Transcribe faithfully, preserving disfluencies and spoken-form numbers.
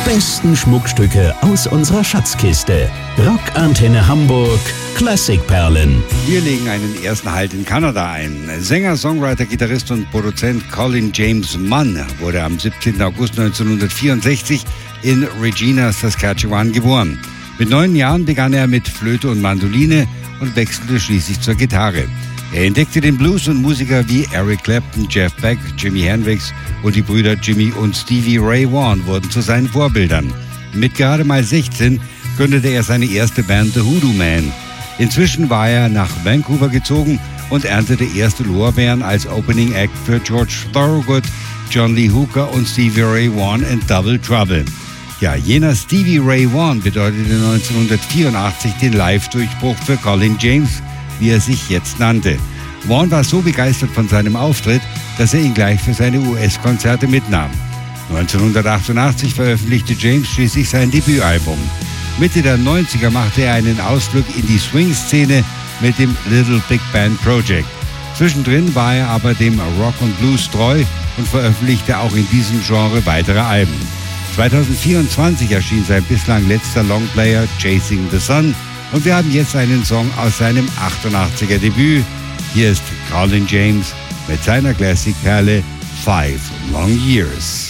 besten Schmuckstücke aus unserer Schatzkiste. Rockantenne Hamburg Klassikperlen. Wir legen einen ersten Halt in Kanada ein. Sänger, Songwriter, Gitarrist und Produzent Colin James Munn wurde am siebzehnten August neunzehnhundertvierundsechzig in Regina, Saskatchewan geboren. Mit neun Jahren begann er mit Flöte und Mandoline und wechselte schließlich zur Gitarre. Er entdeckte den Blues und Musiker wie Eric Clapton, Jeff Beck, Jimi Hendrix und die Brüder Jimmy und Stevie Ray Vaughan wurden zu seinen Vorbildern. Mit gerade mal sechzehn gründete er seine erste Band The Hoodoo Man. Inzwischen war er nach Vancouver gezogen und erntete erste Lorbeeren als Opening Act für George Thorogood, John Lee Hooker und Stevie Ray Vaughan in Double Trouble. Ja, jener Stevie Ray Vaughan bedeutete neunzehnhundertvierundachtzig den Live-Durchbruch für Colin James, wie er sich jetzt nannte. Vaughan war so begeistert von seinem Auftritt, dass er ihn gleich für seine U S-Konzerte mitnahm. neunzehnhundertachtundachtzig veröffentlichte James schließlich sein Debütalbum. Mitte der neunziger machte er einen Ausflug in die Swing-Szene mit dem Little Big Band Project. Zwischendrin war er aber dem Rock und Blues treu und veröffentlichte auch in diesem Genre weitere Alben. zweitausendvierundzwanzig erschien sein bislang letzter Longplayer Chasing the Sun und wir haben jetzt einen Song aus seinem achtundachtziger Debüt. Hier ist Colin James mit seiner Classic-Perle Five Long Years.